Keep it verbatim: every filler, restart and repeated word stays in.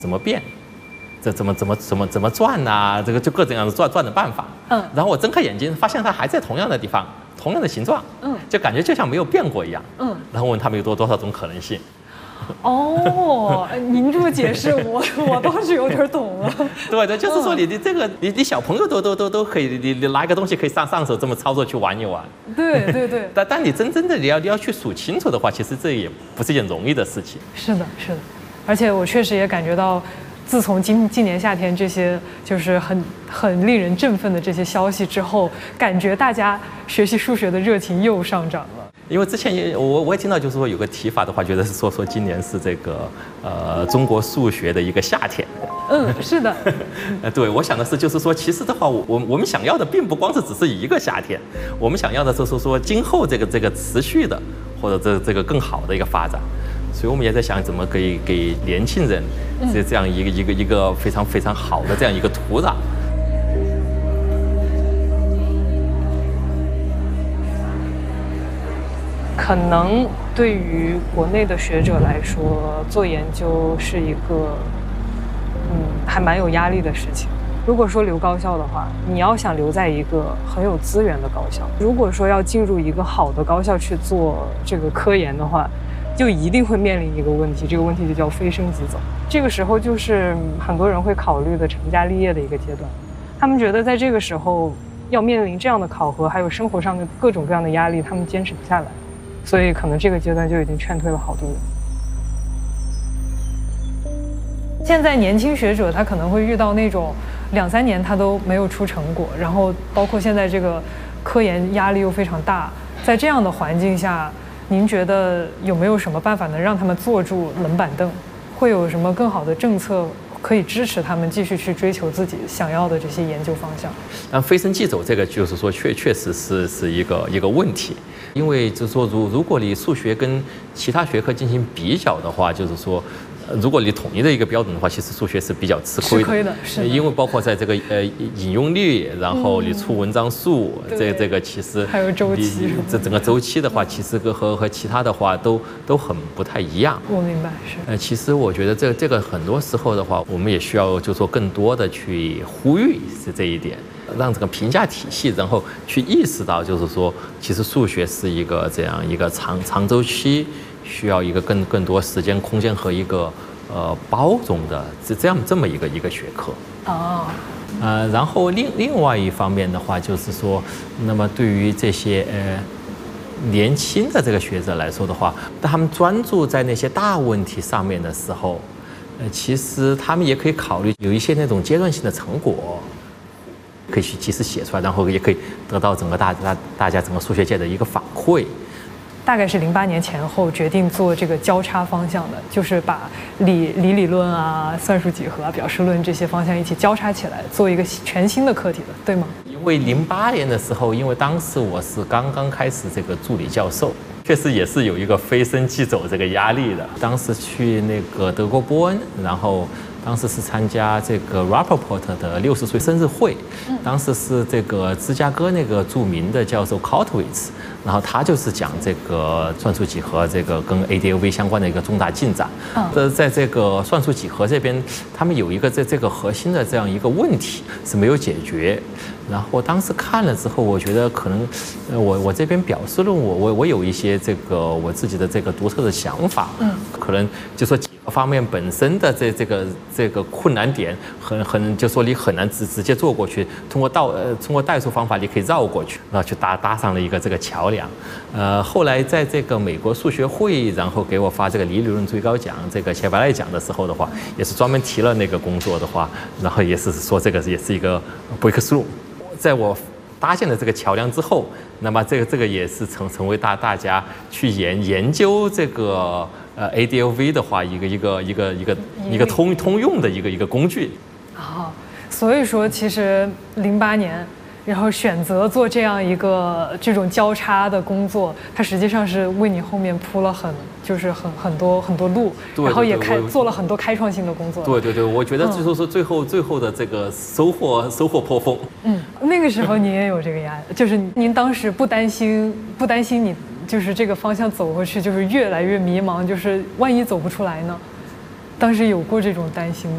怎么变，这怎么怎么怎么怎么转呐、啊？这个就各种各样的转转的办法。嗯，然后我睁开眼睛，发现它还在同样的地方，同样的形状。嗯，就感觉就像没有变过一样。嗯，然后问他们有多多少种可能性。 哦，您这么解释，我我倒是有点懂了。 对对，就是说你你这个你你小朋友都都都都可以，你你拿一个东西可以上上手这么操作去玩一玩。 对对对。 但但你真正的你要你要去数清楚的话，其实这也不是一件容易的事情。 是的，是的，而且我确实也感觉到，自从今今年夏天这些就是很很令人振奋的这些消息之后，感觉大家学习数学的热情又上涨了。 因为之前也我我也听到，就是说有个提法的话，觉得是说说今年是这个呃中国数学的一个夏天。 嗯，是的。 呃，对，我想的是，就是说，其实的话，我我我们想要的并不光是只是一个夏天，我们想要的就是说今后这个这个持续的或者这这个更好的一个发展。所以我们也在想，怎么可以给年轻人这这样一个一个一个非常非常好的这样一个土壤。 可能对于国内的学者来说，做研究是一个，嗯，还蛮有压力的事情。如果说留高校的话，你要想留在一个很有资源的高校，如果说要进入一个好的高校去做这个科研的话，就一定会面临一个问题，这个问题就叫非升即走。这个时候就是很多人会考虑的成家立业的一个阶段，他们觉得在这个时候要面临这样的考核，还有生活上的各种各样的压力，他们坚持不下来。所以可能这个阶段就已经劝退了好多人。现在年轻学者他可能会遇到那种两三年他都没有出成果，然后包括现在这个科研压力又非常大，在这样的环境下，您觉得有没有什么办法能让他们坐住冷板凳？会有什么更好的政策可以支持他们继续去追求自己想要的这些研究方向？ 但非升即走这个就是说确确实是是一个一个问题。因为就是说，如如果你数学跟其他学科进行比较的话，就是说，如果你统一的一个标准的话，其实数学是比较吃亏的。 吃亏的，是的。 因为包括在这个呃引用率，然后你出文章数，嗯、这这个其实还有周期， 这整个周期的话，其实和和和其他的话都都很不太一样。 我明白，是。 呃，其实我觉得这这个很多时候的话，我们也需要就说更多的去呼吁是这一点。让整个评价体系，然后去意识到，就是说，其实数学是一个这样一个长长周期，需要一个更更多时间、空间和一个呃包容的这这样这么一个一个学科。 哦。 呃，然后另另外一方面的话，就是说，那么对于这些呃年轻的这个学者来说的话，当他们专注在那些大问题上面的时候，呃，其实他们也可以考虑有一些那种阶段性的成果。可以去及时写出来，然后也可以得到整个大大大家整个数学界的一个反馈。 大概是零八年前后决定做这个交叉方向的，就是把理理理论啊、算术几何啊、表示论这些方向一起交叉起来，做一个全新的课题的，对吗？ 因为零八年的时候，因为当时我是刚刚开始这个助理教授，确实也是有一个非升即走这个压力的。当时去那个德国波恩，然后。当时是参加这个 Rappaport 的六十岁生日会，当时是这个芝加哥那个著名的教授 Koutowitz， 然后他就是讲这个算术几何这个跟 A D O V 相关的一个重大进展。呃，在这个算术几何这边，他们有一个这这个核心的这样一个问题是没有解决。然后我当时看了之后，我觉得可能，呃，我我这边表示论我我我有一些这个我自己的这个独特的想法，嗯，可能就说几个方面本身的这这个这个困难点很很就说你很难直直接做过去，通过倒呃通过代数方法你可以绕过去，然后去搭搭上了一个这个桥梁。呃，后来在这个美国数学会，然后给我发这个理论最高奖这个切巴赖奖的时候的话，也是专门提了那个工作的话，然后也是说这个也是一个 breakthrough。在我搭建了这个桥梁之后，那么这个这个也是成成为大大家去研研究这个呃 A D O V 的话，一个一个一个一个一个通通用的一个一个工具。 啊，所以说其实零八年，然后选择做这样一个这种交叉的工作，它实际上是为你后面铺了很就是很很多很多路， 对对对， 然后也开做了很多开创性的工作。 对对对，我觉得就是说最后、嗯、最后的这个收获收获颇丰。 嗯，那个时候您也有这个压力，就是您当时不担心不担心你就是这个方向走过去就是越来越迷茫，就是万一走不出来呢？当时有过这种担心吗？